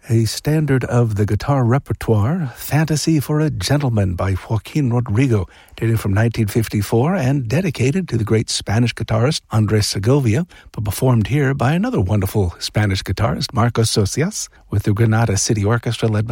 a standard of the guitar repertoire, Fantasy for a Gentleman by Joaquin Rodrigo, dating from 1954 and dedicated to the great Spanish guitarist Andres Segovia, but performed here by another wonderful Spanish guitarist, Marcos Socias, with the Granada City Orchestra led by